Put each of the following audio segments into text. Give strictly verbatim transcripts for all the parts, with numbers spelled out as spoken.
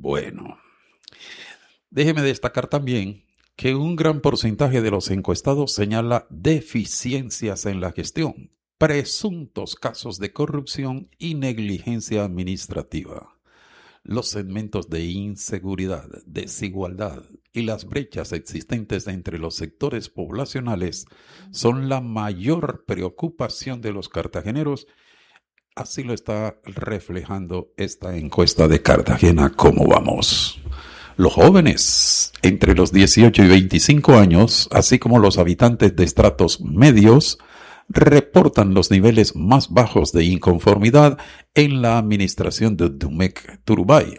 Bueno, déjeme destacar también que un gran porcentaje de los encuestados señala deficiencias en la gestión, presuntos casos de corrupción y negligencia administrativa. Los segmentos de inseguridad, desigualdad y las brechas existentes entre los sectores poblacionales son la mayor preocupación de los cartageneros. Así lo está reflejando esta encuesta de Cartagena. ¿Cómo vamos? Los jóvenes entre los dieciocho y veinticinco años, así como los habitantes de estratos medios, reportan los niveles más bajos de inconformidad en la administración de Domecq Turbay.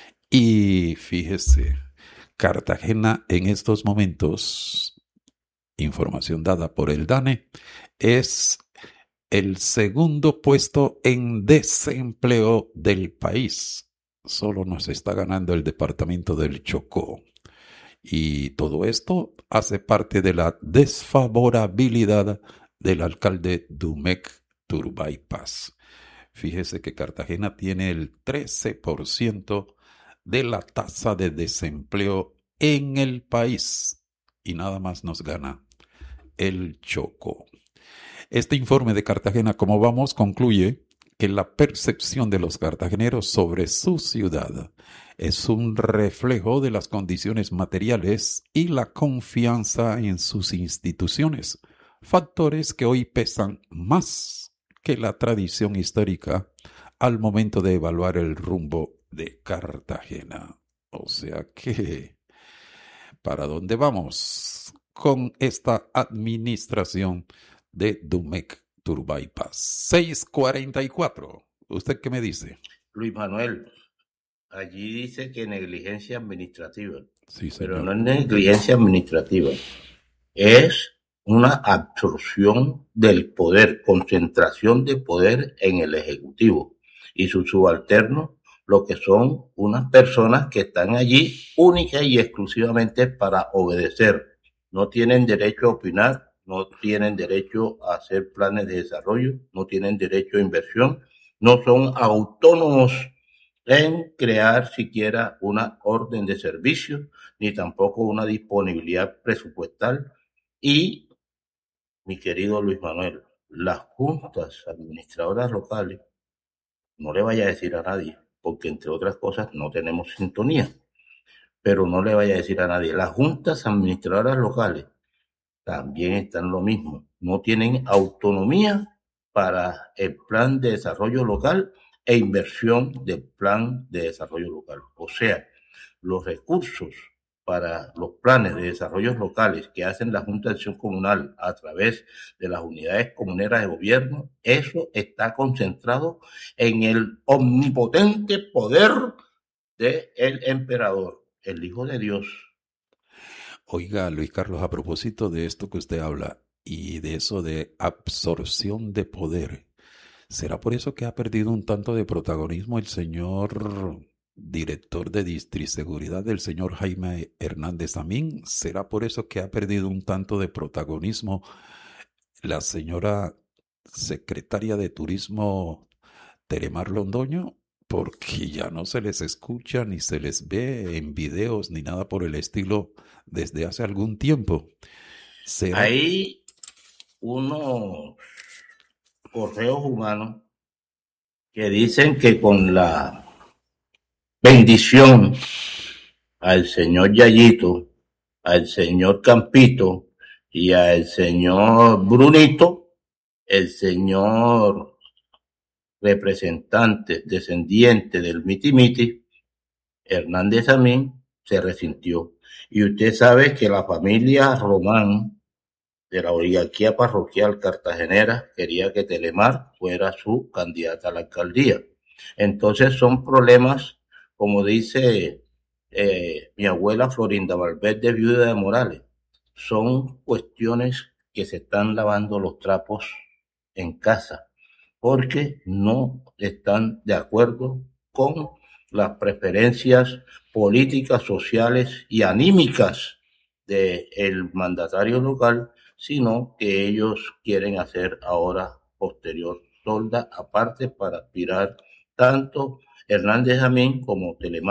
Y fíjese, Cartagena en estos momentos, información dada por el DANE, es el segundo puesto en desempleo del país. Solo nos está ganando el departamento del Chocó. Y todo esto hace parte de la desfavorabilidad del alcalde Domecq Turbay Paz. Fíjese que Cartagena tiene el trece por ciento de la tasa de desempleo en el país y nada más nos gana el Chocó. Este informe de Cartagena, ¿cómo vamos?, concluye que la percepción de los cartageneros sobre su ciudad es un reflejo de las condiciones materiales y la confianza en sus instituciones, factores que hoy pesan más que la tradición histórica al momento de evaluar el rumbo de Cartagena. O sea que, ¿para dónde vamos con esta administración de Domecq Turbay Paz? seis cuarenta y cuatro. ¿Usted qué me dice? Luis Manuel, allí dice que negligencia administrativa. Sí, pero señor. no es negligencia administrativa, es una absorción del poder, concentración de poder en el Ejecutivo y sus subalternos, lo que son unas personas que están allí única y exclusivamente para obedecer. No tienen derecho a opinar, no tienen derecho a hacer planes de desarrollo, no tienen derecho a inversión, no son autónomos en crear siquiera una orden de servicio, ni tampoco una disponibilidad presupuestal. Y, mi querido Luis Manuel, las juntas administradoras locales, no le vaya a decir a nadie, porque entre otras cosas no tenemos sintonía, pero no le vaya a decir a nadie, las juntas administradoras locales también están lo mismo, no tienen autonomía para el plan de desarrollo local e inversión del plan de desarrollo local. O sea, los recursos para los planes de desarrollo locales que hacen la Junta de Acción Comunal a través de las unidades comuneras de gobierno, eso está concentrado en el omnipotente poder del emperador, el Hijo de Dios. Oiga, Luis Carlos, a propósito de esto que usted habla y de eso de absorción de poder, ¿será por eso que ha perdido un tanto de protagonismo el señor director de Distriseguridad, el señor Jaime Hernández Amín? ¿Será por eso que ha perdido un tanto de protagonismo la señora secretaria de Turismo, Teremar Londoño? Porque ya no se les escucha ni se les ve en videos ni nada por el estilo desde hace algún tiempo. ¿Será? Hay unos correos humanos que dicen que con la bendición al señor Yayito, al señor Campito y al señor Brunito, el señor representante descendiente del Miti Miti, Hernández Amín, se resintió. Y usted sabe que la familia Román de la oligarquía parroquial cartagenera quería que Telemar fuera su candidata a la alcaldía. Entonces son problemas, como dice eh, mi abuela Florinda Valverde, viuda de Morales, son cuestiones que se están lavando los trapos en casa, porque no están de acuerdo con las preferencias políticas, sociales y anímicas del mandatario local, sino que ellos quieren hacer ahora posterior tolda aparte para aspirar tanto Hernández Amín como Telemar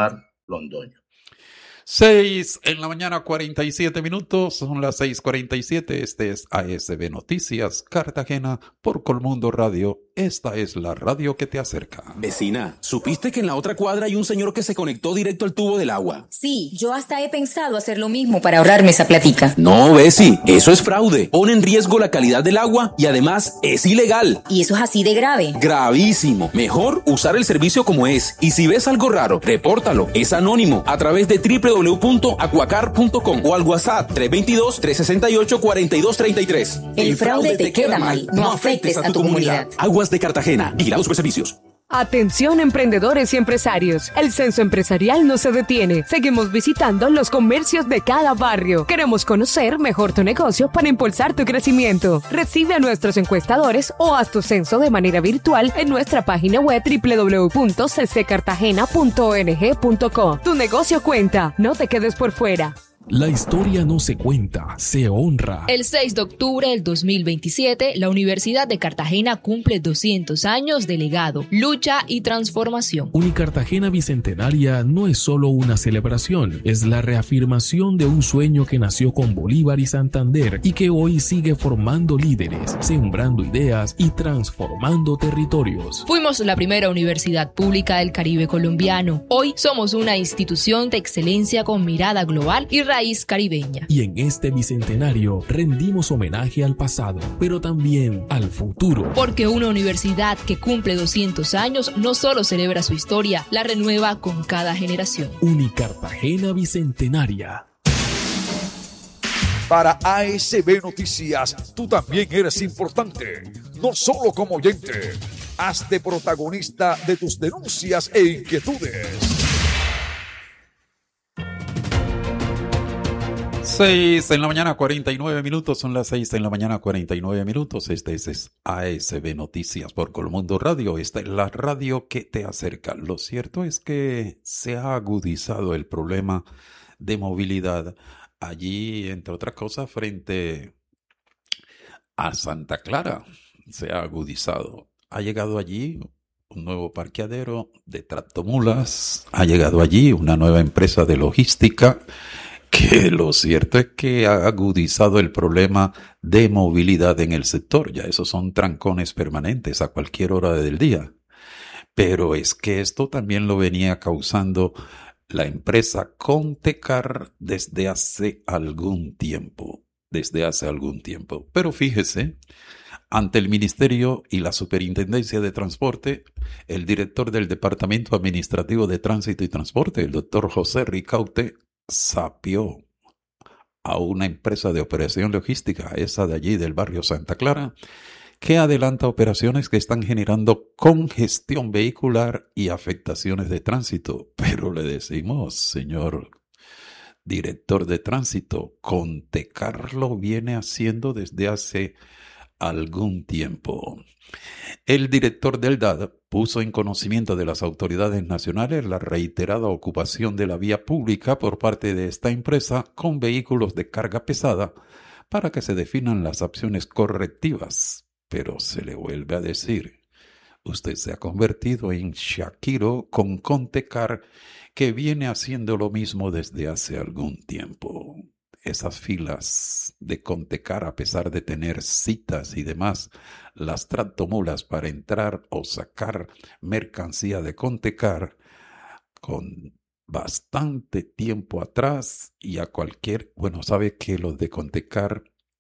Londoño. Seis en la mañana, cuarenta y siete minutos, son las seis cuarenta y siete, este es A S B Noticias, Cartagena, por Colmundo Radio, esta es la radio que te acerca. Vecina, ¿supiste que en la otra cuadra hay un señor que se conectó directo al tubo del agua? Sí, yo hasta he pensado hacer lo mismo para ahorrarme esa platica. No, Besi, eso es fraude, pone en riesgo la calidad del agua y además es ilegal. ¿Y eso es así de grave? Gravísimo, mejor usar el servicio como es, y si ves algo raro, repórtalo, es anónimo, a través de doble u doble u doble u punto acuacar punto com o al WhatsApp tres dos dos, tres seis ocho, cuatro dos tres tres. El, El fraude, fraude te queda mal, no afectes a tu comunidad. comunidad. Aguas de Cartagena, Vigilado Superservicios. Atención emprendedores y empresarios, el censo empresarial no se detiene, seguimos visitando los comercios de cada barrio, queremos conocer mejor tu negocio para impulsar tu crecimiento. Recibe a nuestros encuestadores o haz tu censo de manera virtual en nuestra página web doble u doble u doble u punto c c cartagena punto o n g punto co. Tu negocio cuenta, no te quedes por fuera. La historia no se cuenta, se honra. El seis de octubre del dos mil veintisiete, la Universidad de Cartagena cumple doscientos años de legado, lucha y transformación. Unicartagena Bicentenaria no es solo una celebración, es la reafirmación de un sueño que nació con Bolívar y Santander y que hoy sigue formando líderes, sembrando ideas y transformando territorios. Fuimos la primera universidad pública del Caribe colombiano. Hoy somos una institución de excelencia con mirada global y raíz caribeña. Y en este bicentenario rendimos homenaje al pasado, pero también al futuro. Porque una universidad que cumple doscientos años no solo celebra su historia, la renueva con cada generación. Unicartagena Bicentenaria. Para A S B Noticias, tú también eres importante, no solo como oyente. Hazte protagonista de tus denuncias e inquietudes. Seis en la mañana, cuarenta y nueve minutos, son las seis en la mañana, cuarenta y nueve minutos. Este es A S B Noticias por Colmundo Radio. Esta es la radio que te acerca. Lo cierto es que se ha agudizado el problema de movilidad allí, entre otras cosas, frente a Santa Clara. Se ha agudizado. Ha llegado allí un nuevo parqueadero de tractomulas. Ha llegado allí una nueva empresa de logística, que lo cierto es que ha agudizado el problema de movilidad en el sector. Ya esos son trancones permanentes a cualquier hora del día. Pero es que esto también lo venía causando la empresa Contecar desde hace algún tiempo. Desde hace algún tiempo. Pero fíjese, ante el Ministerio y la Superintendencia de Transporte, el director del Departamento Administrativo de Tránsito y Transporte, el doctor José Ricaute, sapió a una empresa de operación logística, esa de allí del barrio Santa Clara, que adelanta operaciones que están generando congestión vehicular y afectaciones de tránsito. Pero le decimos, señor director de tránsito, Contecar lo viene haciendo desde hace algún tiempo. El director del D A D puso en conocimiento de las autoridades nacionales la reiterada ocupación de la vía pública por parte de esta empresa con vehículos de carga pesada para que se definan las acciones correctivas. Pero se le vuelve a decir, usted se ha convertido en Shakiro con Contecar, que viene haciendo lo mismo desde hace algún tiempo. Esas filas de Contecar, a pesar de tener citas y demás, las tractomulas para entrar o sacar mercancía de Contecar con bastante tiempo atrás y a cualquier... Bueno, sabe que los de Contecar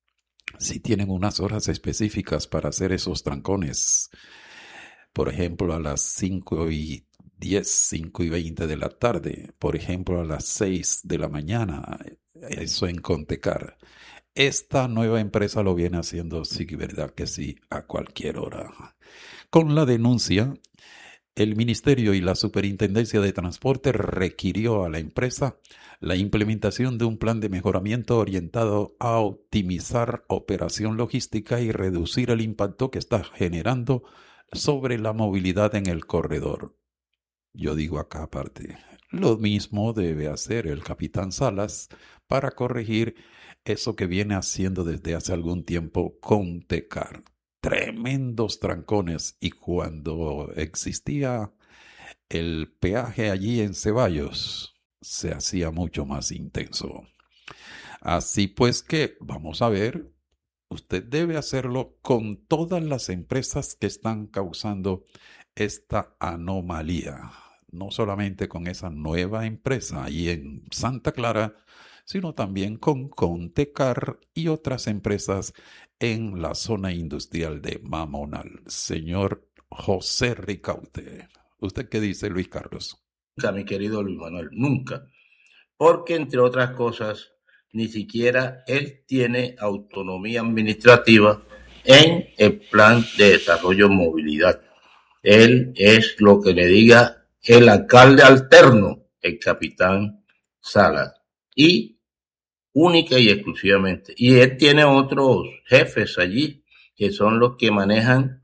sí tienen unas horas específicas para hacer esos trancones. Por ejemplo, a las cinco y diez, cinco y veinte de la tarde. Por ejemplo, a las seis de la mañana. Eso en Contecar. Esta nueva empresa lo viene haciendo, sí, verdad que sí, a cualquier hora. Con la denuncia, el Ministerio y la Superintendencia de Transporte requirió a la empresa la implementación de un plan de mejoramiento orientado a optimizar operación logística y reducir el impacto que está generando sobre la movilidad en el corredor. Yo digo acá aparte, lo mismo debe hacer el capitán Salas para corregir eso que viene haciendo desde hace algún tiempo Contecar. Tremendos trancones, y cuando existía el peaje allí en Ceballos, se hacía mucho más intenso. Así pues que, vamos a ver, usted debe hacerlo con todas las empresas que están causando esta anomalía. No solamente con esa nueva empresa ahí en Santa Clara, sino también con Contecar y otras empresas en la zona industrial de Mamonal. Señor José Ricaurte, ¿usted qué dice, Luis Carlos? Nunca, mi querido Luis Manuel, nunca. Porque, entre otras cosas, ni siquiera él tiene autonomía administrativa en el plan de desarrollo y movilidad. Él es lo que le diga el alcalde alterno, el capitán Salas, y única y exclusivamente. Y él tiene otros jefes allí, que son los que manejan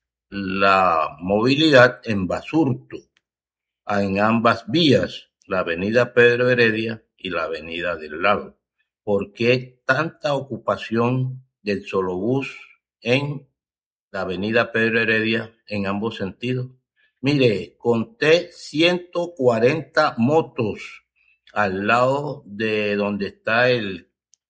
la movilidad en Basurto, en ambas vías, la avenida Pedro Heredia y la avenida del Lago. ¿Por qué tanta ocupación del solobús en la avenida Pedro Heredia en ambos sentidos? Mire, conté ciento cuarenta motos al lado de donde está el,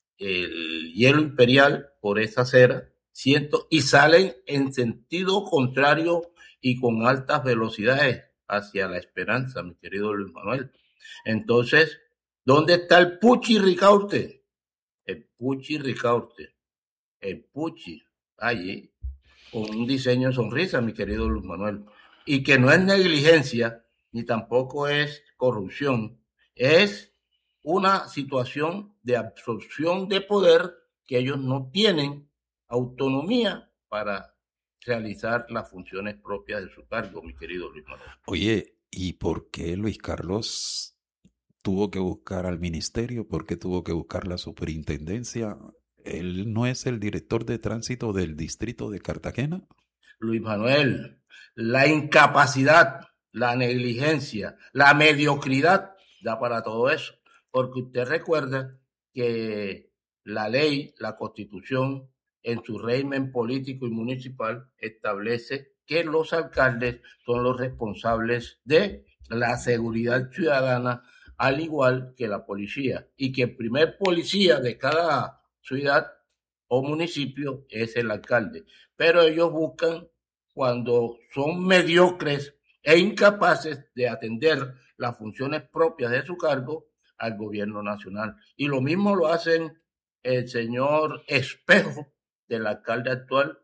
el hielo imperial por esa acera, ciento, y salen en sentido contrario y con altas velocidades hacia La Esperanza, mi querido Luis Manuel. Entonces, ¿dónde está el Puchi Ricaurte? El Puchi Ricaurte, el Puchi, allí, con un diseño de sonrisa, mi querido Luis Manuel, y que no es negligencia, ni tampoco es corrupción, es una situación de absorción de poder que ellos no tienen autonomía para realizar las funciones propias de su cargo, mi querido Luis Manuel. Oye, ¿y por qué Luis Carlos tuvo que buscar al ministerio? ¿Por qué tuvo que buscar la superintendencia? ¿Él no es el director de tránsito del distrito de Cartagena? Luis Manuel, la incapacidad, la negligencia, la mediocridad da para todo eso. Porque usted recuerda que la ley, la Constitución, en su régimen político y municipal, establece que los alcaldes son los responsables de la seguridad ciudadana, al igual que la policía, y que el primer policía de cada ciudad o municipio es el alcalde. Pero ellos buscan, cuando son mediocres e incapaces de atender las funciones propias de su cargo, al gobierno nacional. Y lo mismo lo hacen el señor Espejo, del alcalde actual,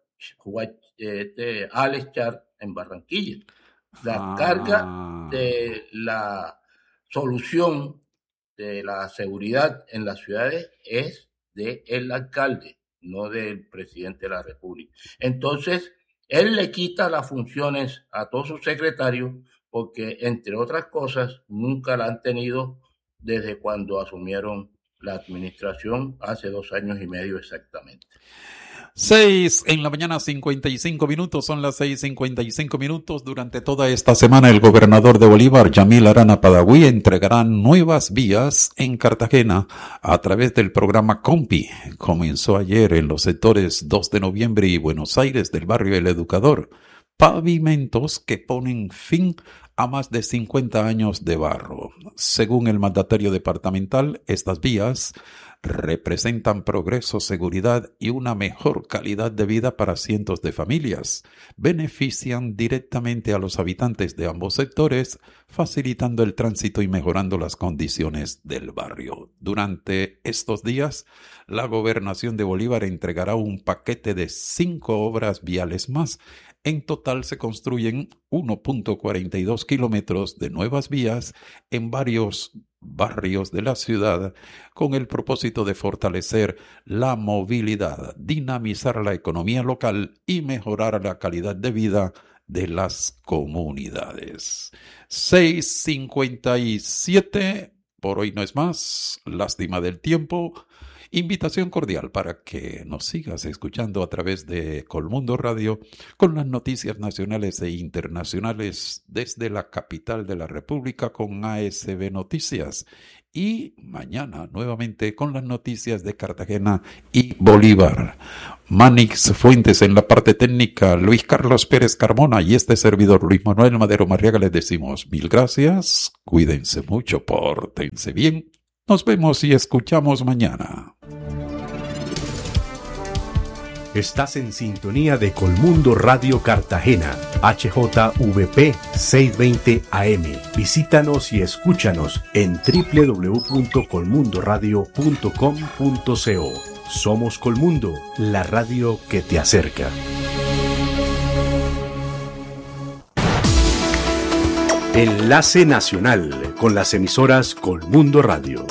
este, Alex Char, en Barranquilla. La ah. carga de la solución de la seguridad en las ciudades es del alcalde, no del presidente de la República. Entonces, él le quita las funciones a todos sus secretarios porque, entre otras cosas, nunca la han tenido desde cuando asumieron la administración hace dos años y medio exactamente. Seis en la mañana, cincuenta y cinco minutos, son las seis cincuenta y cinco minutos. Durante toda esta semana, el gobernador de Bolívar, Yamil Arana Padaví, entregará nuevas vías en Cartagena a través del programa COMPI. Comenzó ayer en los sectores dos de noviembre y Buenos Aires del barrio El Educador. Pavimentos que ponen fin a más de cincuenta años de barro. Según el mandatario departamental, estas vías representan progreso, seguridad y una mejor calidad de vida para cientos de familias. Benefician directamente a los habitantes de ambos sectores, facilitando el tránsito y mejorando las condiciones del barrio. Durante estos días, la Gobernación de Bolívar entregará un paquete de cinco obras viales más. En total se construyen uno punto cuarenta y dos kilómetros de nuevas vías en varios barrios de la ciudad con el propósito de fortalecer la movilidad, dinamizar la economía local y mejorar la calidad de vida de las comunidades. seis cincuenta y siete, por hoy no es más, lástima del tiempo. Invitación cordial para que nos sigas escuchando a través de Colmundo Radio con las noticias nacionales e internacionales desde la capital de la República con A S B Noticias. Y mañana nuevamente con las noticias de Cartagena y Bolívar. Manix Fuentes en la parte técnica, Luis Carlos Pérez Carmona y este servidor Luis Manuel Madero Marriaga les decimos mil gracias, cuídense mucho, pórtense bien, nos vemos y escuchamos mañana. Estás en sintonía de Colmundo Radio Cartagena, H J V P seiscientos veinte A M. Visítanos y escúchanos en doble u doble u doble u punto colmundo radio punto com punto co. Somos Colmundo, la radio que te acerca. Enlace Nacional con las emisoras Colmundo Radio.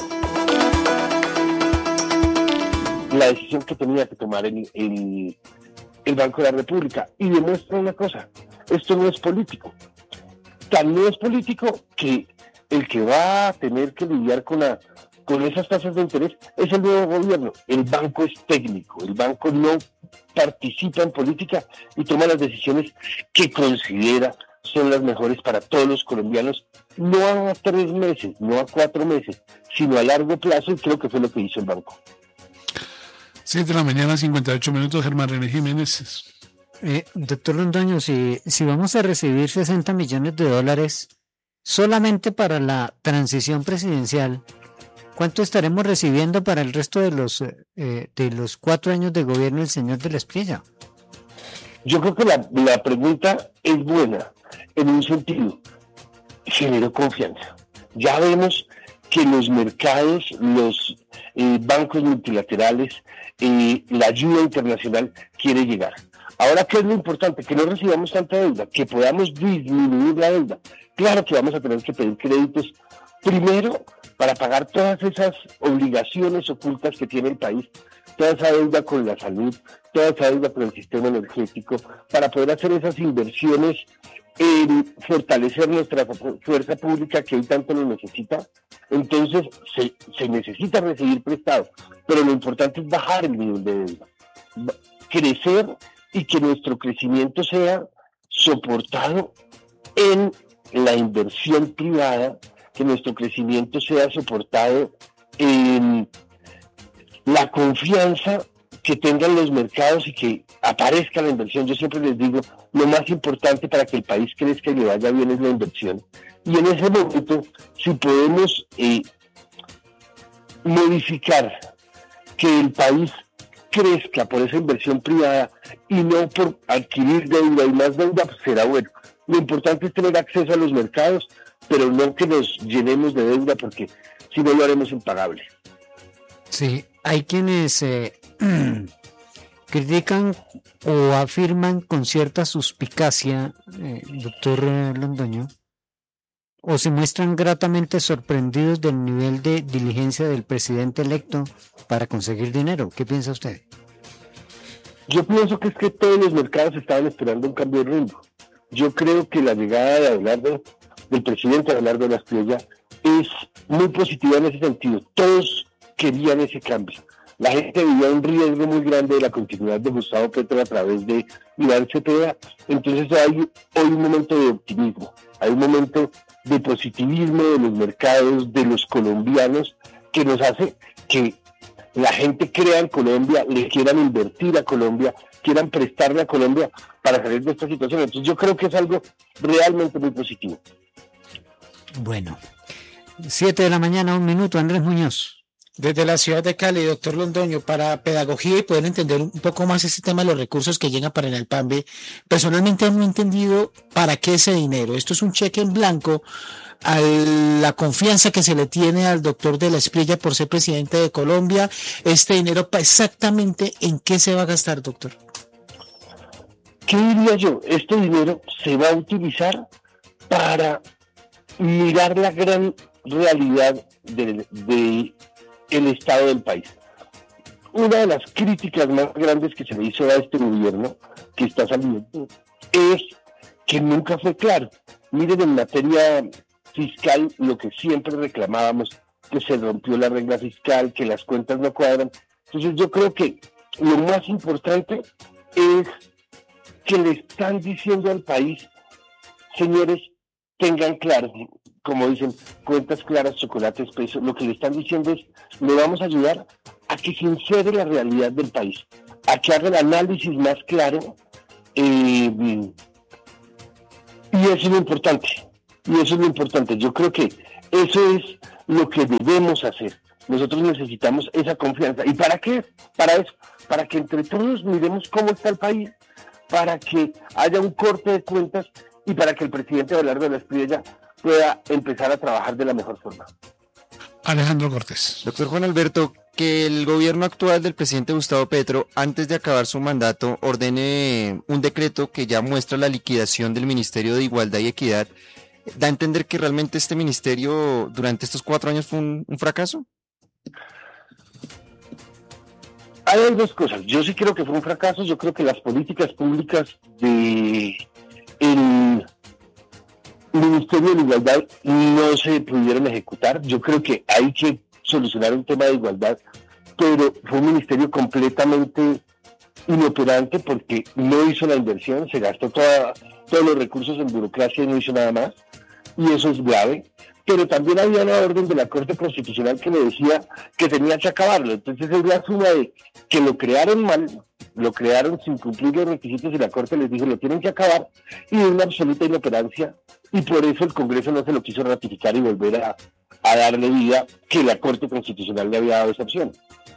La decisión que tenía que tomar el, el, el Banco de la República, y demuestra una cosa: esto no es político. Tan no es político que el que va a tener que lidiar con, la, con esas tasas de interés es el nuevo gobierno. El banco es técnico, el banco no participa en política y toma las decisiones que considera son las mejores para todos los colombianos, no a tres meses, no a cuatro meses, sino a largo plazo, y creo que fue lo que hizo el banco. siete de la mañana, cincuenta y ocho minutos, Germán René Jiménez. Eh, doctor Londoño, si, si vamos a recibir sesenta millones de dólares solamente para la transición presidencial, ¿cuánto estaremos recibiendo para el resto de los eh, de los cuatro años de gobierno del señor de la Espriella? Yo creo que la, la pregunta es buena, en un sentido, generó confianza. Ya vemos que los mercados, los eh, bancos multilaterales, eh, la ayuda internacional quiere llegar. Ahora, ¿qué es lo importante? Que no recibamos tanta deuda, que podamos disminuir la deuda. Claro que vamos a tener que pedir créditos primero para pagar todas esas obligaciones ocultas que tiene el país, toda esa deuda con la salud, toda esa deuda con el sistema energético, para poder hacer esas inversiones en fortalecer nuestra fuerza pública que hoy tanto lo necesita. Entonces se, se necesita recibir prestado, pero lo importante es bajar el nivel de deuda, crecer y que nuestro crecimiento sea soportado en la inversión privada, que nuestro crecimiento sea soportado en la confianza que tengan los mercados y que aparezca la inversión. Yo siempre les digo, lo más importante para que el país crezca y le vaya bien es la inversión. Y en ese momento, si podemos eh, modificar que el país crezca por esa inversión privada y no por adquirir deuda y más deuda, pues será bueno. Lo importante es tener acceso a los mercados, pero no que nos llenemos de deuda, porque si no lo haremos impagable. Sí, hay quienes eh, critican o afirman con cierta suspicacia, eh, doctor Londoño, o se muestran gratamente sorprendidos del nivel de diligencia del presidente electo para conseguir dinero. ¿Qué piensa usted? Yo pienso que es que todos los mercados estaban esperando un cambio de rumbo. Yo creo que la llegada de Abelardo, del presidente Abelardo de la Espriella, es muy positiva en ese sentido. Todos querían ese cambio. La gente vivía un riesgo muy grande de la continuidad de Gustavo Petro a través de Iván Cepeda. Entonces hay hoy un momento de optimismo, hay un momento de positivismo de los mercados, de los colombianos, que nos hace que la gente crea en Colombia, le quieran invertir a Colombia, quieran prestarle a Colombia para salir de esta situación. Entonces yo creo que es algo realmente muy positivo. Bueno, siete de la mañana, un minuto, Andrés Muñoz. Desde la ciudad de Cali, doctor Londoño, para pedagogía y poder entender un poco más ese tema de los recursos que llegan para el Alpambe, personalmente no he entendido para qué ese dinero. Esto es un cheque en blanco a la confianza que se le tiene al doctor de la Espriella por ser presidente de Colombia. Este dinero, exactamente en qué se va a gastar, doctor. ¿Qué diría yo? Este dinero se va a utilizar para mirar la gran realidad de, de el estado del país. Una de las críticas más grandes que se le hizo a este gobierno que está saliendo es que nunca fue claro. Miren, en materia fiscal, lo que siempre reclamábamos, que se rompió la regla fiscal, que las cuentas no cuadran, Entonces yo creo que lo más importante es que le están diciendo al país, señores, tengan claro, como dicen, cuentas claras, chocolate espeso, lo que le están diciendo es, le vamos a ayudar a que se insere la realidad del país, a que haga el análisis más claro, eh, y eso es lo importante, y eso es lo importante. Yo creo que eso es lo que debemos hacer. Nosotros necesitamos esa confianza. ¿Y para qué? Para eso, para que entre todos miremos cómo está el país, para que haya un corte de cuentas y para que el presidente Abelardo de la Espriella pueda empezar a trabajar de la mejor forma. Alejandro Cortés. Doctor Juan Alberto, que el gobierno actual del presidente Gustavo Petro, antes de acabar su mandato, ordene un decreto que ya muestra la liquidación del Ministerio de Igualdad y Equidad, ¿da a entender que realmente este ministerio durante estos cuatro años fue un, un fracaso? Hay dos cosas. Yo sí creo que fue un fracaso. Yo creo que las políticas públicas de el Ministerio de Igualdad no se pudieron ejecutar. Yo creo que hay que solucionar un tema de igualdad, pero fue un ministerio completamente inoperante porque no hizo la inversión, se gastó toda, todos los recursos en burocracia y no hizo nada más, y eso es grave. Pero también había una orden de la Corte Constitucional que le decía que tenía que acabarlo. Entonces es la suma de que lo crearon mal, lo crearon sin cumplir los requisitos y la Corte les dijo lo tienen que acabar, y de una absoluta inoperancia, y por eso el Congreso no se lo quiso ratificar y volver a, a darle vida que la Corte Constitucional le había dado esa opción.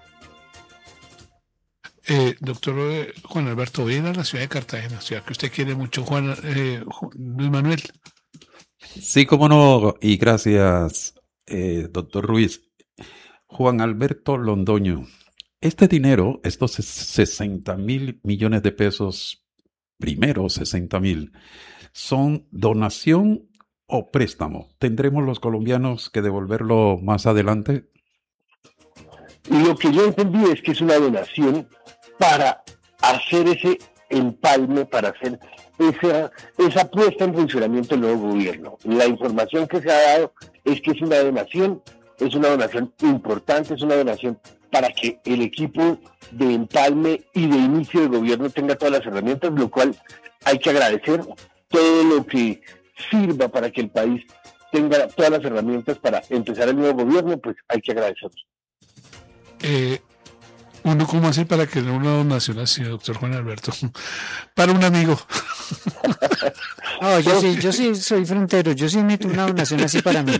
Eh, doctor eh, Juan Alberto, viene a la ciudad de Cartagena, ciudad que usted quiere mucho, Juan eh, Luis Manuel. Sí, cómo no, y gracias, eh, doctor Ruiz. Juan Alberto Londoño, este dinero, estos sesenta mil millones de pesos, primero sesenta mil, ¿son donación o préstamo? ¿Tendremos los colombianos que devolverlo más adelante? Lo que yo entendí es que es una donación para hacer ese empalme, para hacer esa, esa puesta en funcionamiento del nuevo gobierno. La información que se ha dado es que es una donación, es una donación importante, es una donación para que el equipo de empalme y de inicio de gobierno tenga todas las herramientas, lo cual hay que agradecer. Todo lo que sirva para que el país tenga todas las herramientas para empezar el nuevo gobierno, pues hay que agradecerlo. Eh, ¿Uno cómo hacer para que una donación así, doctor Juan Alberto? Para un amigo. No, yo sí, yo sí soy frontero, yo sí meto una donación así para mí.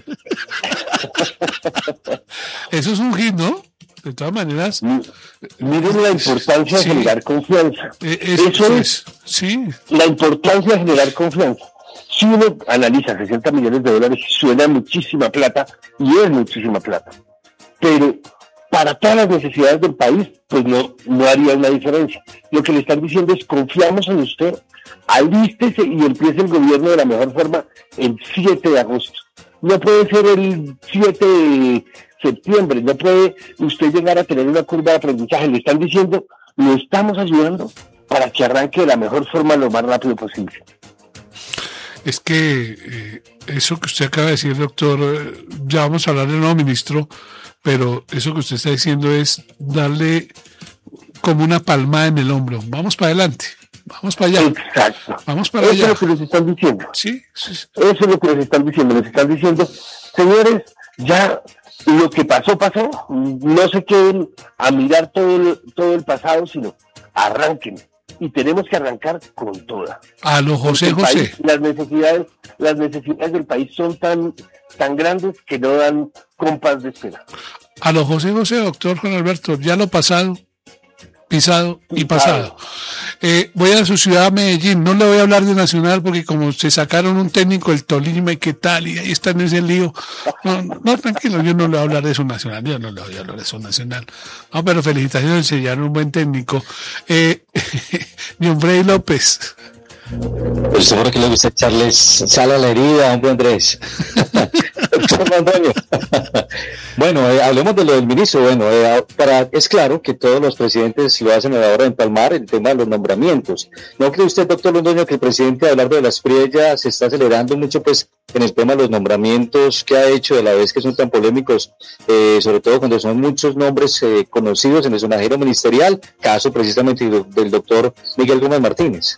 Eso es un hit, ¿no? De todas maneras. Miren la importancia sí. de generar confianza. Eh, es, Eso es, es sí. La importancia de generar confianza. Si uno analiza sesenta millones de dólares, suena muchísima plata, y es muchísima plata. Pero para todas las necesidades del país, pues no, no haría una diferencia. Lo que le están diciendo es, confiamos en usted, alístese y empiece el gobierno de la mejor forma el siete de agosto. No puede ser el siete de septiembre, no puede usted llegar a tener una curva de aprendizaje. Le están diciendo, lo estamos ayudando para que arranque de la mejor forma lo más rápido posible. Es que eh, eso que usted acaba de decir, doctor, eh, ya vamos a hablar del nuevo ministro, pero eso que usted está diciendo es darle como una palmada en el hombro. Vamos para adelante, vamos para allá. Exacto. Vamos para Eso allá. es lo que les están diciendo. Sí, sí, sí. Eso es lo que les están diciendo. Les están diciendo, señores, ya lo que pasó, pasó. No se queden a mirar todo el, todo el pasado, sino arranquen. Y tenemos que arrancar con toda. A lo José Porque el José. país, las necesidades, las necesidades del país son tan, tan grandes que no dan compás de espera. A lo José José, doctor Juan Alberto, ya lo pasado, pisado y pasado. Eh, voy a su ciudad, Medellín. No le voy a hablar de Nacional porque como se sacaron un técnico del Tolima y qué tal, y ahí está en ese lío. No, no, no, tranquilo, yo no le voy a hablar de su Nacional, yo no le voy a hablar de su Nacional. No, pero felicitaciones, sellaron un buen técnico. Eh, John Freddy López. Pues seguro que le gusta echarles sal a la herida, hombre Andrés. Doctor Antonio. Bueno, eh, hablemos de lo del ministro. Bueno, eh, para, es claro que todos los presidentes lo hacen a la hora de empalmar el tema de los nombramientos. ¿No cree usted, doctor Londoño, que el presidente Abelardo de la Espriella se está acelerando mucho pues en el tema de los nombramientos que ha hecho, de la vez que son tan polémicos, eh, sobre todo cuando son muchos nombres eh, conocidos en el sonajero ministerial, caso precisamente del, del doctor Miguel Gómez Martínez?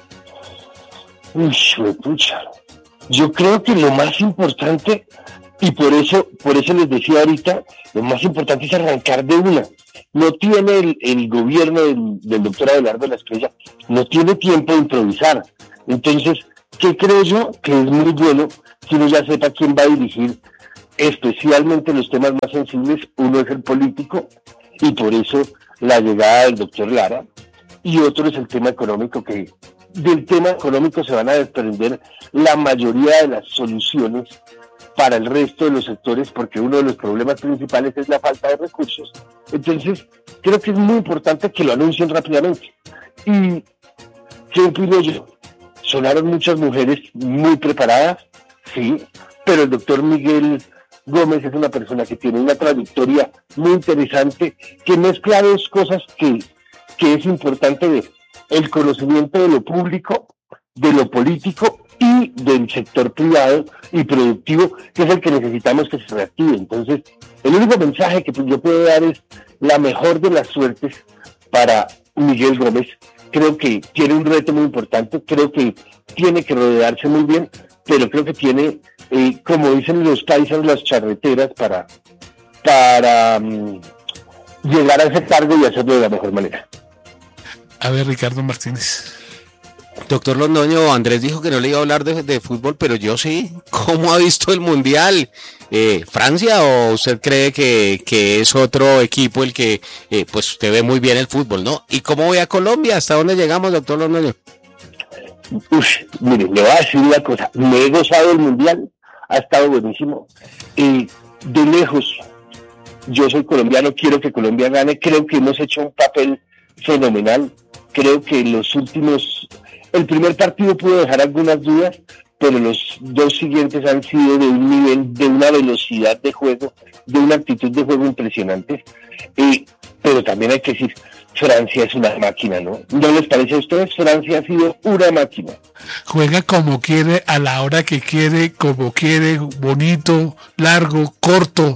Uy, pucha. Yo creo que lo más importante, y por eso, por eso les decía ahorita, lo más importante es arrancar de una. No tiene el, el gobierno del, del doctor Abelardo de la Espriella, no tiene tiempo de improvisar. Entonces, ¿qué creo yo? Que es muy bueno si uno ya sepa quién va a dirigir, especialmente los temas más sensibles. Uno es el político, y por eso la llegada del doctor Lara, y otro es el tema económico, que del tema económico se van a desprender la mayoría de las soluciones para el resto de los sectores, porque uno de los problemas principales es la falta de recursos. Entonces, creo que es muy importante que lo anuncien rápidamente. Y, ¿qué opino yo? Sonaron muchas mujeres muy preparadas, sí, pero el doctor Miguel Gómez es una persona que tiene una trayectoria muy interesante, que mezcla dos cosas que, que es importante ver: el conocimiento de lo público, de lo político y del sector privado y productivo, que es el que necesitamos que se reactive. Entonces, el único mensaje que yo puedo dar es la mejor de las suertes para Miguel Gómez. Creo que tiene un reto muy importante, creo que tiene que rodearse muy bien, pero creo que tiene, eh, como dicen los paisas, las charreteras para, para um, llegar a ese cargo y hacerlo de la mejor manera. A ver, Ricardo Martínez. Doctor Londoño, Andrés dijo que no le iba a hablar de, de fútbol, pero yo sí. ¿Cómo ha visto el Mundial? Eh, ¿Francia o usted cree que, que es otro equipo el que, eh, pues usted ve muy bien el fútbol, ¿no? ¿Y cómo ve a Colombia? ¿Hasta dónde llegamos, doctor Londoño? Uf, mire, le voy a decir una cosa. Me he gozado el Mundial, ha estado buenísimo. Y de lejos, yo soy colombiano, quiero que Colombia gane. Creo que hemos hecho un papel fenomenal. Creo que los últimos, el primer partido pudo dejar algunas dudas, pero los dos siguientes han sido de un nivel, de una velocidad de juego, de una actitud de juego impresionante. Eh, pero también hay que decir, Francia es una máquina, ¿no? ¿No les parece a ustedes? Francia ha sido una máquina. Juega como quiere, a la hora que quiere, como quiere, bonito, largo, corto.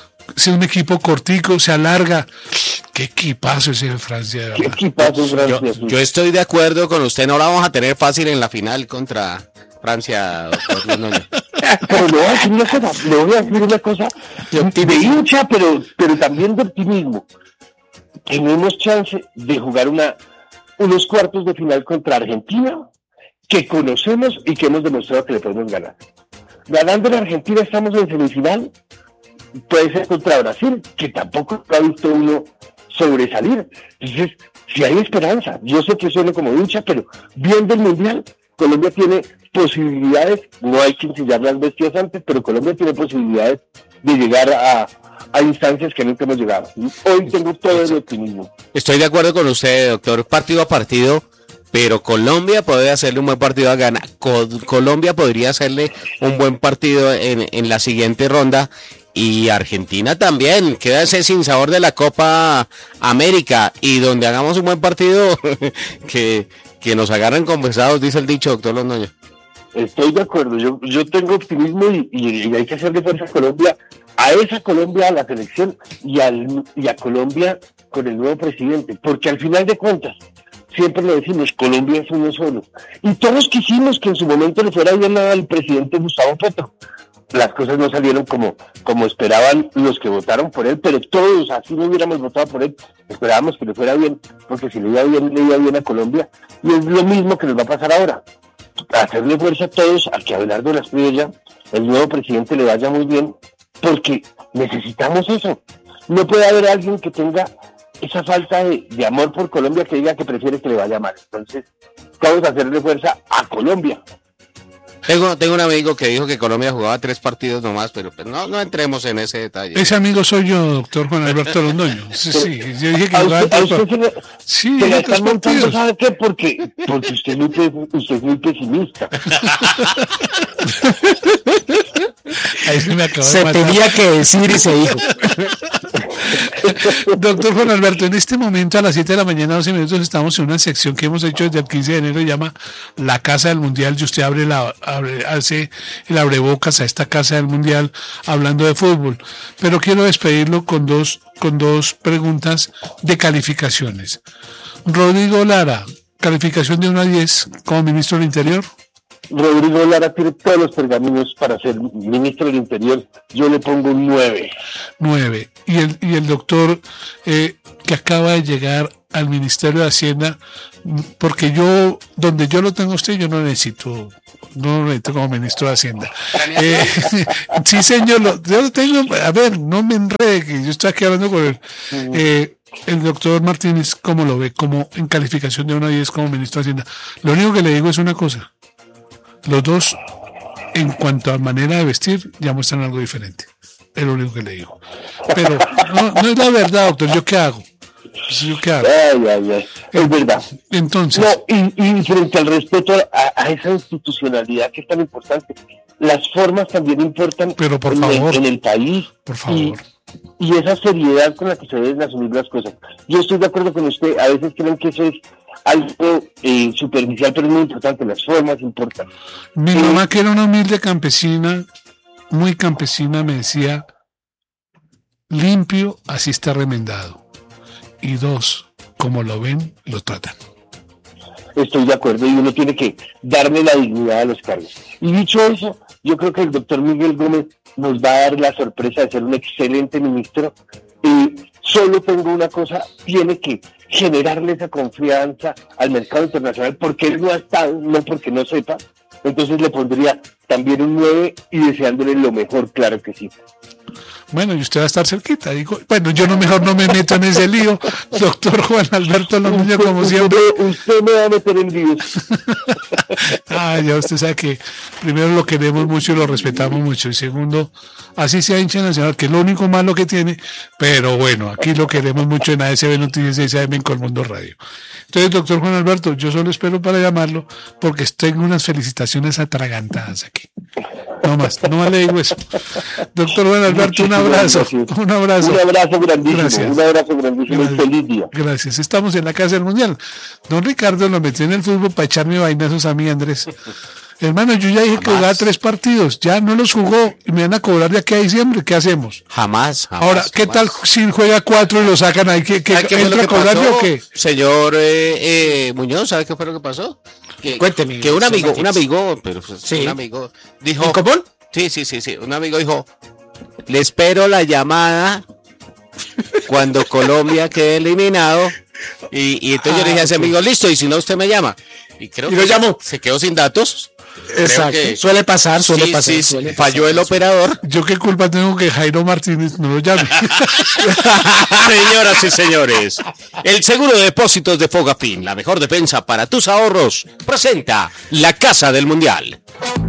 Si un equipo cortico se alarga. Qué equipazo ese de Francia, de verdad. Qué equipazo Francia. Yo, yo estoy de acuerdo con usted, no la vamos a tener fácil en la final contra Francia, doctor Londoño. Pero le voy a decir una cosa, le voy a decir una cosa de, de hincha, pero, pero también de optimismo. Tenemos chance de jugar una, unos cuartos de final contra Argentina, que conocemos y que hemos demostrado que le podemos ganar. Ganando en Argentina estamos en semifinal, puede ser contra Brasil, que tampoco ha visto uno sobresalir. Entonces, si hay esperanza, yo sé que suena como hincha, pero viendo el Mundial, Colombia tiene posibilidades, no hay que ensillar las bestias antes, pero Colombia tiene posibilidades de llegar a, a instancias que nunca hemos llegado. Hoy tengo todo el optimismo. Estoy de acuerdo con usted, doctor, partido a partido, pero Colombia puede hacerle un buen partido a Ghana. Co- Colombia podría hacerle un buen partido en, en la siguiente ronda. Y Argentina también, quédase sin sabor de la Copa América, y donde hagamos un buen partido, que, que nos agarren conversados, dice el dicho, doctor Londoño. Estoy de acuerdo, yo, yo tengo optimismo y, y, y hay que hacerle fuerza a Colombia, a esa Colombia, a la selección, y, al, y a Colombia con el nuevo presidente, porque al final de cuentas, siempre lo decimos, Colombia es uno solo, y todos quisimos que en su momento le fuera bien al presidente Gustavo Petro. Las cosas no salieron como, como esperaban los que votaron por él, pero todos, así no hubiéramos votado por él, esperábamos que le fuera bien, porque si le iba bien, le iba bien a Colombia, y es lo mismo que nos va a pasar ahora, hacerle fuerza a todos, a que Abelardo de la Espriella, el nuevo presidente, le vaya muy bien, porque necesitamos eso. No puede haber alguien que tenga esa falta de, de amor por Colombia, que diga que prefiere que le vaya mal. Entonces, vamos a hacerle fuerza a Colombia. Tengo, tengo un amigo que dijo que Colombia jugaba tres partidos nomás, pero pues no, no entremos en ese detalle. Ese amigo soy yo, doctor Juan Alberto Londoño. Sí, sí, yo dije que jugaba tres partidos. Sí, se la están montando, ¿sabe qué? Porque, porque usted, es muy, usted es muy pesimista. Ahí se me acabó se de tenía que decir y se dijo. Doctor Juan Alberto, en este momento a las siete de la mañana, doce minutos, estamos en una sección que hemos hecho desde el quince de enero, se llama La Casa del Mundial, y usted abre la, abre, hace el abrebocas a esta Casa del Mundial hablando de fútbol. Pero quiero despedirlo con dos, con dos preguntas de calificaciones. Rodrigo Lara, calificación de uno a diez como ministro del Interior. Rodrigo Lara tiene todos los pergaminos para ser ministro del Interior. Yo le pongo un nueve. nueve. Y el, y el doctor eh, que acaba de llegar al Ministerio de Hacienda, porque yo, donde yo lo tengo a usted, yo no necesito, no lo necesito como ministro de Hacienda. Eh, sí, señor, lo, yo lo tengo, a ver, no me enrede, que yo estoy aquí hablando con él. Eh, el doctor Martínez, ¿cómo lo ve? Como en calificación de uno a diez como ministro de Hacienda. Lo único que le digo es una cosa. Los dos, en cuanto a manera de vestir, ya muestran algo diferente. Es lo único que le digo. Pero no, no es la verdad, doctor. ¿Yo qué hago? ¿Yo qué hago? Ay, ay, ay. Es verdad. Entonces. No, y, y frente al respeto a, a esa institucionalidad que es tan importante, las formas también importan. Pero por en, favor. El, en el país. Por favor. Y, y esa seriedad con la que se deben asumir las cosas. Yo estoy de acuerdo con usted. A veces creen que eso es algo eh, superficial, pero es muy importante, las formas importan. Mi eh, mamá, que era una humilde campesina, muy campesina, me decía, limpio, así está remendado. Y dos, como lo ven, lo tratan. Estoy de acuerdo, y uno tiene que darle la dignidad a los cargos. Y dicho eso, yo creo que el doctor Miguel Gómez nos va a dar la sorpresa de ser un excelente ministro. Eh, solo tengo una cosa, tiene que generarle esa confianza al mercado internacional, porque él no ha estado, no porque no sepa. Entonces le pondría también un nueve y deseándole lo mejor, claro que sí. Bueno, y usted va a estar cerquita. Digo, bueno, yo no mejor no me meto en ese lío, doctor Juan Alberto Londoño, como usted, siempre. Usted me va a meter en líos. Ah, ya usted sabe que primero lo queremos mucho y lo respetamos mucho, y segundo, así sea hincha nacional, que es lo único malo que tiene, pero bueno, aquí lo queremos mucho en A S B Noticias seis A M en Colmundo Radio. Entonces, doctor Juan Alberto, yo solo espero para llamarlo porque tengo unas felicitaciones atragantadas aquí. No más, no más le digo eso. Doctor Juan Alberto, un abrazo, un abrazo. Un abrazo grandísimo, Gracias. un abrazo grandísimo y feliz día. Gracias, estamos en la Casa del Mundial. Don Ricardo lo metió en el fútbol para echarme vainazos a mí, Andrés. Hermano, yo ya dije jamás. Que jugaba tres partidos, ya no los jugó y me van a cobrar de aquí a diciembre, ¿qué hacemos? Jamás, jamás. Ahora, ¿qué jamás. tal si juega cuatro y lo sacan ahí? ¿Qué, qué, ¿Qué fue lo entra que a cobrarle pasó, o qué? señor eh, eh, Muñoz? ¿Sabe qué fue lo que pasó? Que, Cuénteme. Que un amigo, un amigo, pero sí. un amigo dijo. ¿En común? Sí, sí, sí, sí. Un amigo dijo, le espero la llamada cuando Colombia quede eliminado. Y, y entonces ah, yo le dije a ese amigo, listo, y si no usted me llama. Y creo ¿Y que lo llamó? Se quedó sin datos. Exacto. Que, suele pasar, suele sí, pasar. Sí, suele falló pasar, el operador. Yo qué culpa tengo que Jairo Martínez no lo llame. Señoras y señores, el seguro de depósitos de Fogafín, la mejor defensa para tus ahorros, presenta la Casa del Mundial.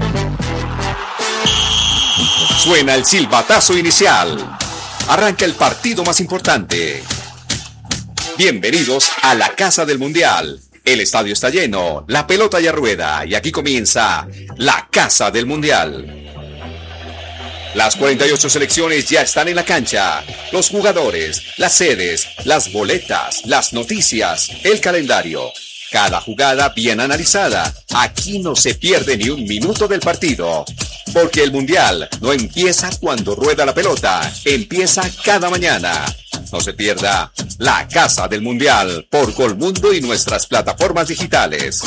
Suena el silbatazo inicial. Arranca el partido más importante. Bienvenidos a la Casa del Mundial. El estadio está lleno, la pelota ya rueda y aquí comienza la Casa del Mundial. Las cuarenta y ocho selecciones ya están en la cancha. Los jugadores, las sedes, las boletas, las noticias, el calendario. Cada jugada bien analizada. Aquí no se pierde ni un minuto del partido. Porque el Mundial no empieza cuando rueda la pelota, empieza cada mañana. No se pierda la Casa del Mundial por Colmundo y nuestras plataformas digitales.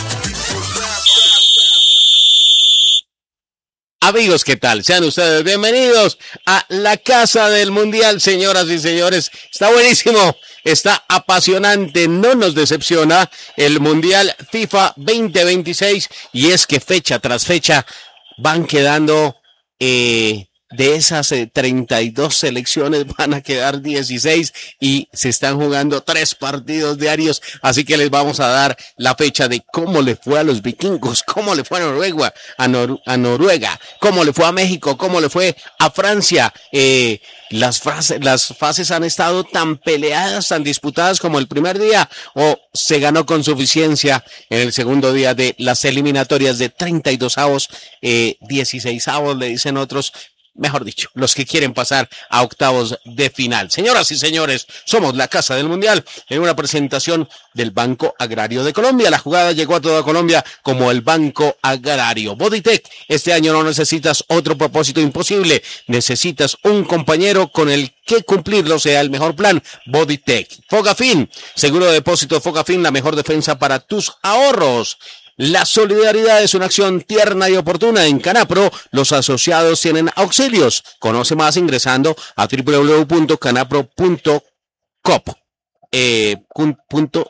Amigos, ¿qué tal? Sean ustedes bienvenidos a la Casa del Mundial, señoras y señores. Está buenísimo, está apasionante, no nos decepciona el Mundial FIFA veinte veintiséis y es que fecha tras fecha van quedando eh, de esas eh, treinta y dos selecciones van a quedar dieciséis y se están jugando tres partidos diarios, así que les vamos a dar la fecha de cómo le fue a los vikingos, cómo le fue a Noruega, a, Nor- a Noruega, cómo le fue a México, cómo le fue a Francia. Eh, las, frases, las fases han estado tan peleadas, tan disputadas como el primer día, o se ganó con suficiencia en el segundo día de las eliminatorias de treinta y dos avos, eh, dieciséis avos, le dicen otros. Mejor dicho, los que quieren pasar a octavos de final. Señoras y señores, somos la Casa del Mundial en una presentación del Banco Agrario de Colombia. La jugada llegó a toda Colombia como el Banco Agrario. Bodytech, este año no necesitas otro propósito imposible. Necesitas un compañero con el que cumplirlo sea el mejor plan. Bodytech. Fogafín, seguro de depósito Fogafín, la mejor defensa para tus ahorros. La solidaridad es una acción tierna y oportuna. En Canapro, los asociados tienen auxilios. Conoce más ingresando a doble u doble u doble u punto canapro punto coop. Eh, punto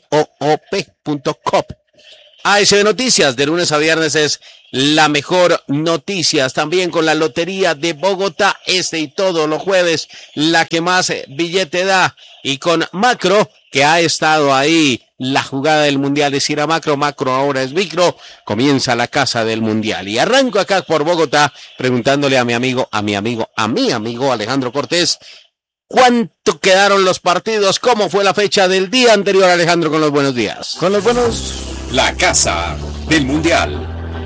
coop. A S B Noticias, de lunes a viernes es la mejor noticias. También con la Lotería de Bogotá, este y todos los jueves, la que más billete da. Y con Macro, que ha estado ahí, la jugada del Mundial es ir a Macro, Macro ahora es Micro, comienza la Casa del Mundial. Y arranco acá por Bogotá, preguntándole a mi amigo, a mi amigo, a mi amigo Alejandro Cortés, ¿cuánto quedaron los partidos? ¿Cómo fue la fecha del día anterior, Alejandro, con los buenos días? Con los buenos... La Casa del Mundial.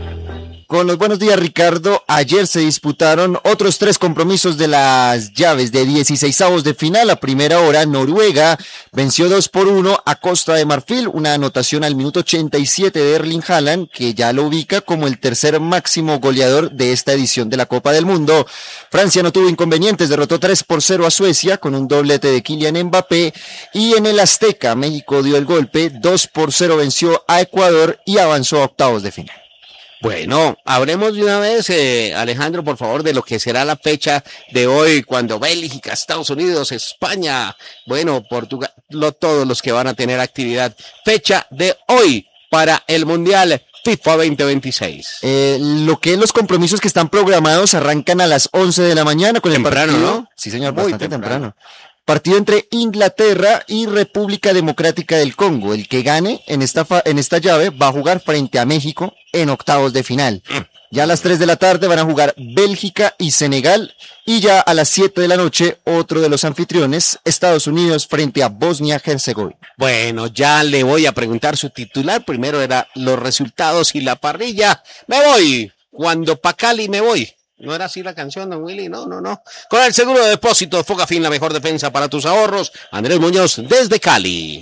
Con los buenos días, Ricardo. Ayer se disputaron otros tres compromisos de las llaves de dieciseisavos de final. A primera hora, Noruega venció dos por uno a Costa de Marfil. Una anotación al minuto ochenta y siete de Erling Haaland, que ya lo ubica como el tercer máximo goleador de esta edición de la Copa del Mundo. Francia no tuvo inconvenientes, derrotó tres por cero a Suecia con un doblete de Kylian Mbappé. Y en el Azteca, México dio el golpe, dos por cero venció a Ecuador y avanzó a octavos de final. Bueno, hablemos de una vez, eh, Alejandro, por favor, de lo que será la fecha de hoy, cuando Bélgica, Estados Unidos, España, bueno, Portugal, lo, todos los que van a tener actividad. Fecha de hoy para el Mundial FIFA veinte veintiséis. Eh, lo que es los compromisos que están programados arrancan a las once de la mañana con temprano, el partido. ¿no? Sí, señor, Muy bastante temprano. temprano. Partido entre Inglaterra y República Democrática del Congo. El que gane en esta, fa- en esta llave va a jugar frente a México en octavos de final. Ya a las tres de la tarde van a jugar Bélgica y Senegal. Y ya a las siete de la noche, otro de los anfitriones, Estados Unidos frente a Bosnia-Herzegovina. Bueno, ya le voy a preguntar su titular. Primero era los resultados y la parrilla. Me voy. Cuando pa' Cali me voy. No era así la canción, don Willy, no, no, no. Con el seguro de depósito Fogafín, la mejor defensa para tus ahorros. Andrés Muñoz, desde Cali.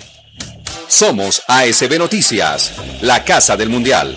Somos A S B Noticias, la Casa del Mundial.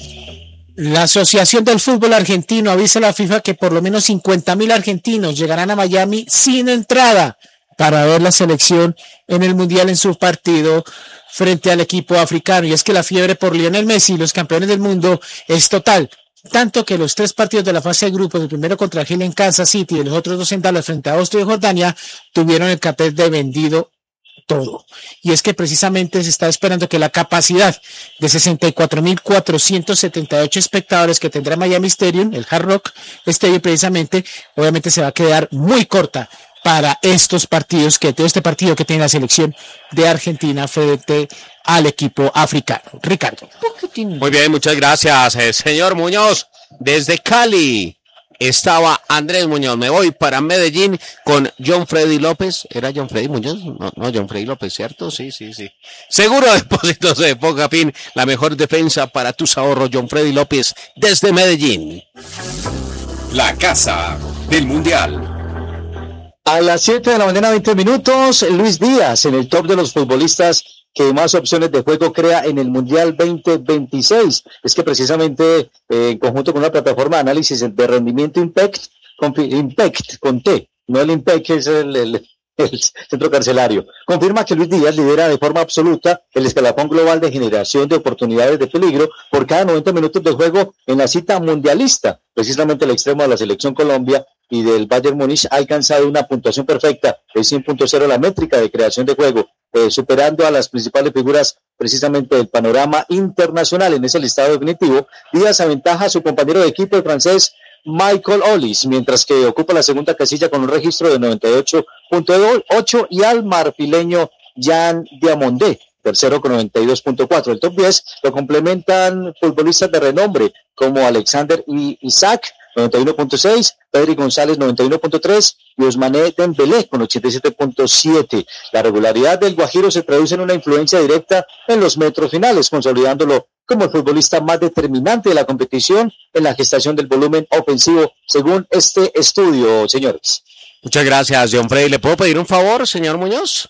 La Asociación del Fútbol Argentino avisa a la FIFA que por lo menos cincuenta mil argentinos llegarán a Miami sin entrada para ver la selección en el Mundial en su partido frente al equipo africano. Y es que la fiebre por Lionel Messi, los campeones del mundo, es total. Tanto que los tres partidos de la fase de grupos, el primero contra Argelia en Kansas City y los otros dos en Dallas frente a Austria y Jordania, tuvieron el cartel de vendido todo. Y es que precisamente se está esperando que la capacidad de sesenta y cuatro mil cuatrocientos setenta y ocho espectadores que tendrá Miami Stadium, el Hard Rock Stadium precisamente, obviamente se va a quedar muy corta para estos partidos, que todo este partido que tiene la selección de Argentina frente al equipo africano. Ricardo. Muy bien, muchas gracias, eh, señor Muñoz. Desde Cali estaba Andrés Muñoz. Me voy para Medellín con John Freddy López. ¿Era John Freddy Muñoz? No, no, John Freddy López, ¿cierto? Sí, sí, sí. Seguro de depósitos de Fogafín, la mejor defensa para tus ahorros. John Freddy López desde Medellín. La Casa del Mundial. A las siete de la mañana, veinte minutos, Luis Díaz en el top de los futbolistas que más opciones de juego crea en el Mundial veinte veintiséis. Es que precisamente eh, en conjunto con la plataforma de análisis de rendimiento Impact, con, Impact con T, no el Impact que es el, el, el centro carcelario, confirma que Luis Díaz lidera de forma absoluta el escalafón global de generación de oportunidades de peligro por cada noventa minutos de juego en la cita mundialista. Precisamente el extremo de la selección Colombia y del Bayern Múnich ha alcanzado una puntuación perfecta, el cien punto cero la métrica de creación de juego, eh, superando a las principales figuras precisamente del panorama internacional. En ese listado definitivo, Díaz aventaja a su compañero de equipo, el francés Michael Ollis, mientras que ocupa la segunda casilla con un registro de noventa y ocho punto ocho, y al marfileño Jan Diamondé, tercero con noventa y dos punto cuatro. El top diez lo complementan futbolistas de renombre como Alexander y Isaac, noventa y uno punto seis, Pedri González, noventa y uno punto tres, y Ousmane Dembélé con ochenta y siete punto siete. La regularidad del Guajiro se traduce en una influencia directa en los metros finales, consolidándolo como el futbolista más determinante de la competición en la gestación del volumen ofensivo, según este estudio, señores. Muchas gracias, John Frey. ¿Le puedo pedir un favor, señor Muñoz?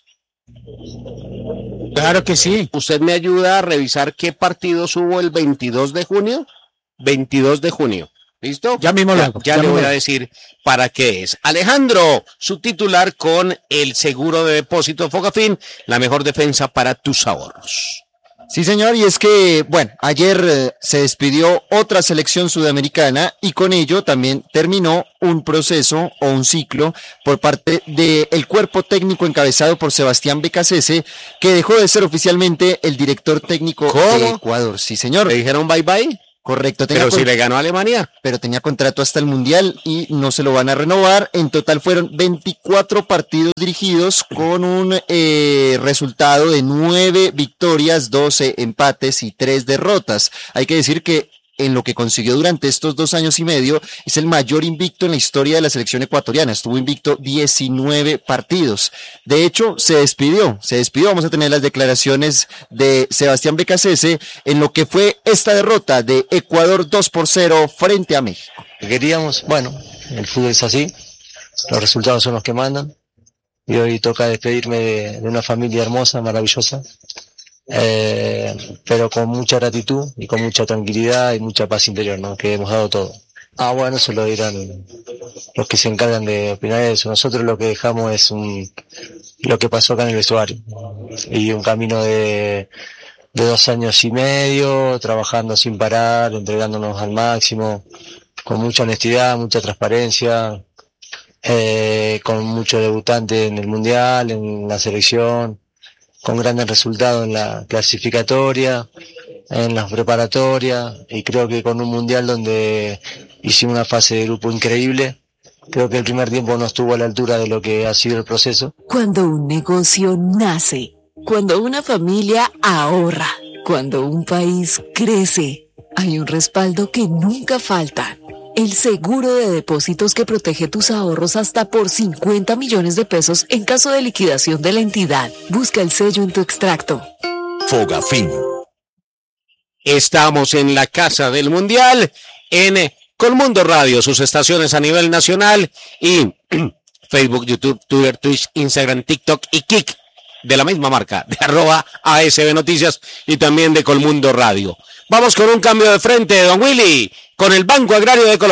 Claro que sí. ¿Usted me ayuda a revisar qué partidos hubo el veintidós de junio? veintidós de junio. ¿Listo? Ya mismo lo hago. Ya, ya le voy a decir para qué es. Alejandro, su titular con el seguro de depósito Fogafín, la mejor defensa para tus ahorros. Sí, señor, y es que, bueno, ayer eh, se despidió otra selección sudamericana y con ello también terminó un proceso o un ciclo por parte del cuerpo técnico encabezado por Sebastián Becasese, que dejó de ser oficialmente el director técnico ¿Cómo? de Ecuador. Sí, señor. ¿Le dijeron bye bye? Correcto. Pero si le ganó a Alemania. Pero tenía contrato hasta el Mundial y no se lo van a renovar. En total fueron veinticuatro partidos dirigidos con un eh, resultado de nueve victorias, doce empates y tres derrotas. Hay que decir que en lo que consiguió durante estos dos años y medio es el mayor invicto en la historia de la selección ecuatoriana. Estuvo invicto diecinueve partidos. De hecho, se despidió, se despidió. Vamos a tener las declaraciones de Sebastián Becasese en lo que fue esta derrota de Ecuador dos por cero frente a México. Queríamos, bueno, el fútbol es así, los resultados son los que mandan, y hoy toca despedirme de, de una familia hermosa, maravillosa, eh, pero con mucha gratitud y con mucha tranquilidad y mucha paz interior, ¿no? Que hemos dado todo. Ah, bueno, eso lo dirán los que se encargan de opinar eso. Nosotros lo que dejamos es un, lo que pasó acá en el vestuario, y un camino de, de dos años y medio, trabajando sin parar, entregándonos al máximo, con mucha honestidad, mucha transparencia, eh, con mucho debutante en el Mundial, en la selección, con grandes resultados en la clasificatoria, en las preparatorias, y creo que con un Mundial donde hicimos una fase de grupo increíble. Creo que el primer tiempo no estuvo a la altura de lo que ha sido el proceso. Cuando un negocio nace, cuando una familia ahorra, cuando un país crece, hay un respaldo que nunca falta. El seguro de depósitos que protege tus ahorros hasta por cincuenta millones de pesos en caso de liquidación de la entidad. Busca el sello en tu extracto. Fogafín. Estamos en la Casa del Mundial, en Colmundo Radio, sus estaciones a nivel nacional, y Facebook, YouTube, Twitter, Twitch, Instagram, TikTok y Kik, de la misma marca, de arroba A S B Noticias, y también de Colmundo Radio. Vamos con un cambio de frente, don Willy, con el Banco Agrario de Colombia.